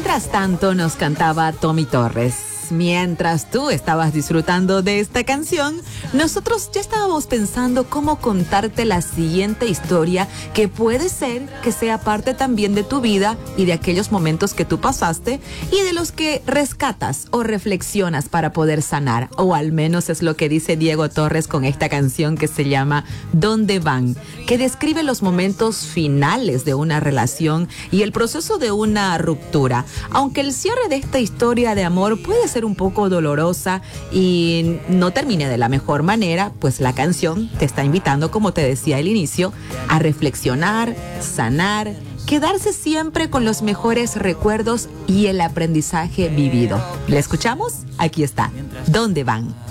Mientras tanto, nos cantaba Tommy Torres. Mientras tú estabas disfrutando de esta canción, nosotros ya estábamos pensando cómo contarte la siguiente historia, que puede ser que sea parte también de tu vida y de aquellos momentos que tú pasaste y de los que rescatas o reflexionas para poder sanar, o al menos es lo que dice Diego Torres con esta canción que se llama ¿Dónde van?, que describe los momentos finales de una relación y el proceso de una ruptura. Aunque el cierre de esta historia de amor puede ser un poco dolorosa y no termine de la mejor manera, pues la canción te está invitando, como te decía al inicio, a reflexionar, sanar, quedarse siempre con los mejores recuerdos y el aprendizaje vivido. ¿La escuchamos? Aquí está. ¿Dónde van?